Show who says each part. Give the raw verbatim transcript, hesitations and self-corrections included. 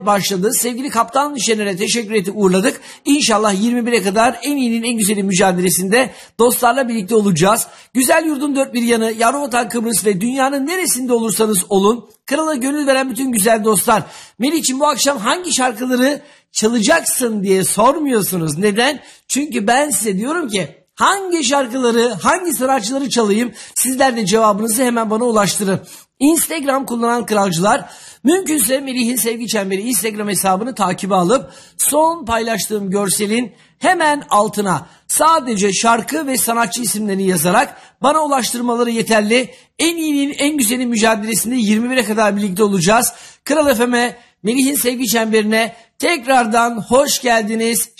Speaker 1: başladı. Sevgili Kaptan Şener'e teşekkür edip uğurladık. İnşallah yirmi bire kadar en iyinin en güzeli mücadelesinde dostlarla birlikte olacağız. Güzel yurdun dört bir yanı, yavru vatan Kıbrıs ve dünyanın neresinde olursanız olun. Krala gönül veren bütün güzel dostlar. Melih'ciğim bu akşam hangi şarkıları çalacaksın diye sormuyorsunuz. Neden? Çünkü ben size diyorum ki hangi şarkıları, hangi sanatçıları çalayım? Sizler de cevabınızı hemen bana ulaştırın. Instagram kullanan kralcılar mümkünse Melih'in Sevgi Çemberi Instagram hesabını takibe alıp son paylaştığım görselin hemen altına sadece şarkı ve sanatçı isimlerini yazarak bana ulaştırmaları yeterli. En iyinin en güzeli mücadelesinde yirmi bire kadar birlikte olacağız. Kral F M'e, Melih'in Sevgi Çemberi'ne tekrardan hoş geldiniz.